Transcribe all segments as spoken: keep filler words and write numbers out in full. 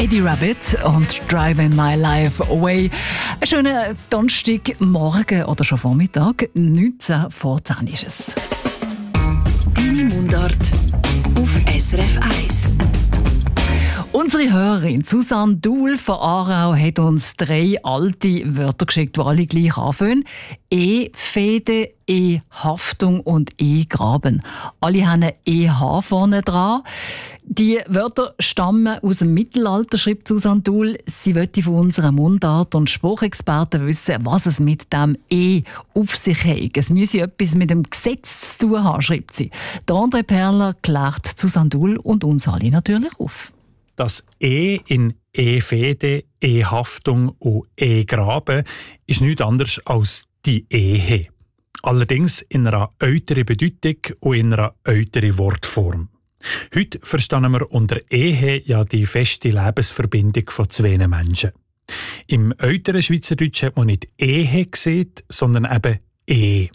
Eddie Rabbit und Driving My Life Away. Einen schönen Donnerstagmorgen oder schon Vormittag, neunzehn vor zehn ist es. Deine Mundart auf S R F eins. Unsere Hörerin Susanne Duhl von Aarau hat uns drei alte Wörter geschickt, die alle gleich anfangen. E-Fehde, E-Haftung und E-Graben. Alle haben ein E H vorne dran. Die Wörter stammen aus dem Mittelalter, schreibt Susanne Duhl. Sie möchte von unserer Mundart- und Spruchexperten wissen, was es mit dem E auf sich hat. Es müsse etwas mit dem Gesetz zu tun haben, schreibt sie. Der André Perler klärt Susanne Duhl und uns alle natürlich auf. Das E in E-Fehde, E-Haftung und E-Graben ist nichts anderes als die Ehe. Allerdings in einer älteren Bedeutung und in einer älteren Wortform. Heute verstehen wir unter Ehe ja die feste Lebensverbindung von zwei Menschen. Im älteren Schweizerdeutsch hat man nicht Ehe gesehen, sondern eben E.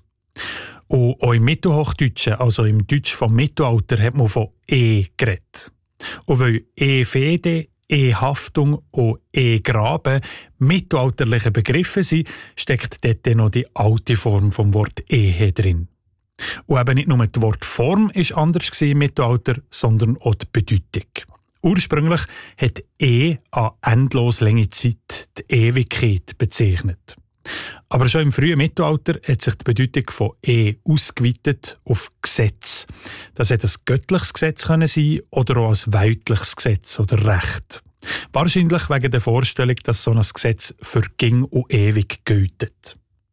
Und auch im Mittelhochdeutschen, also im Deutsch vom Mittelalter, hat man von E geredet. Und weil E-Fehde, E-Haftung und E-Graben mittelalterliche Begriffe sind, steckt dort noch die alte Form vom Wort Ehe drin. Und eben nicht nur die Wortform war anders im Mittelalter, sondern auch die Bedeutung. Ursprünglich hat E an endlos lange Zeit, die Ewigkeit, bezeichnet. Aber schon im frühen Mittelalter hat sich die Bedeutung von E ausgeweitet auf Gesetz. Das hätte ein göttliches Gesetz können sein oder auch ein weltliches Gesetz oder Recht. Wahrscheinlich wegen der Vorstellung, dass so ein Gesetz für ging und ewig gilt.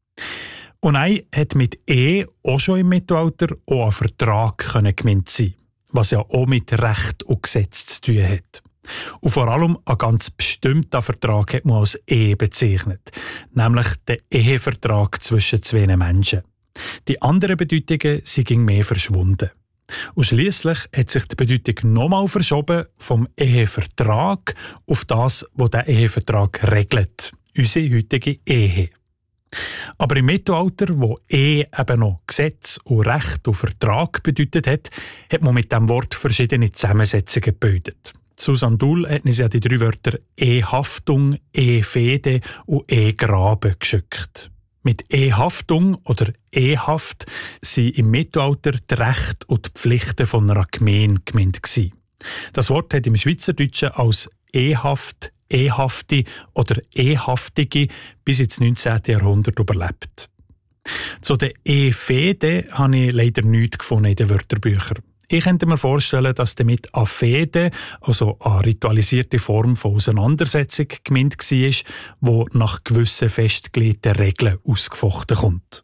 Und ein hat mit E auch schon im Mittelalter auch ein Vertrag können gemeint sein, was ja auch mit Recht und Gesetz zu tun hat. Und vor allem ein ganz bestimmter Vertrag hat man als Ehe bezeichnet, nämlich den Ehevertrag zwischen zwei Menschen. Die anderen Bedeutungen sind mehr verschwunden. Und schliesslich hat sich die Bedeutung nochmal verschoben vom Ehevertrag auf das, was der Ehevertrag regelt, unsere heutige Ehe. Aber im Mittelalter, wo Ehe eben noch Gesetz und Recht und Vertrag bedeutet hat, hat man mit diesem Wort verschiedene Zusammensetzungen gebildet. Susanne Duhl hat uns ja die drei Wörter E-Haftung, E-Fehde und E-Graben geschickt. Mit E-Haftung oder E-Haft sind im Mittelalter die Rechte und die Pflichten von einer Gemeinde gemeint gewesen. Das Wort hat im Schweizerdeutschen als E-Haft, E-Hafti oder E-Haftige bis ins neunzehnten Jahrhundert überlebt. Zu den E-Fehde habe ich leider nichts gefunden in den Wörterbüchern. Ich könnte mir vorstellen, dass damit eine Fehde, also eine ritualisierte Form von Auseinandersetzung, gemeint war, die nach gewissen festgelegten Regeln ausgefochten kommt.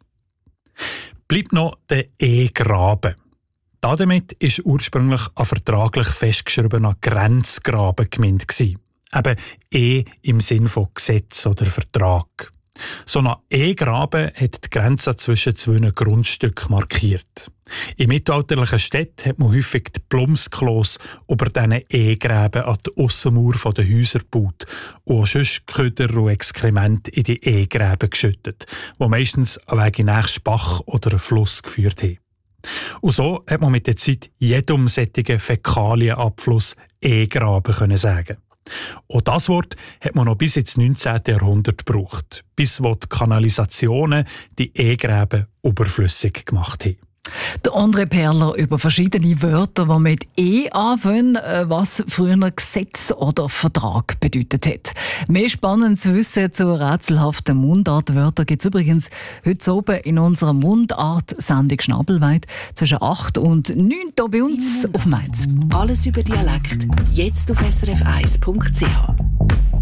Bleibt noch der E-Graben. Damit ist ursprünglich ein vertraglich festgeschriebener Grenzgraben gemeint gewesen. Eben E im Sinn von Gesetz oder Vertrag. So ein E-Graben hat die Grenze zwischen zwei Grundstücken markiert. In mittelalterlichen Städten hat man häufig die Plumpsklos über diesen E-Gräben an die Aussenmauer der Häuser gebaut und auch sonst Köder und Exkremente in die E-Gräben geschüttet, die meistens an Weg in den nächsten Bach oder einen Fluss geführt haben. Und so hat man mit der Zeit jedem solchen Fäkalienabfluss E-Graben können sagen. Und das Wort hat man noch bis ins neunzehnten Jahrhundert gebraucht, bis wo die Kanalisationen die E-Gräben überflüssig gemacht haben. Der André Perler über verschiedene Wörter, die mit E anfangen, was früher Gesetz oder Vertrag bedeutet hat. Mehr spannendes Wissen zu rätselhaften Mundartwörtern gibt es übrigens heute oben in unserer Mundart-Sendung Schnabelweit zwischen acht und neun hier bei uns auf Mainz. Alles über Dialekt, jetzt auf S R F eins Punkt C H.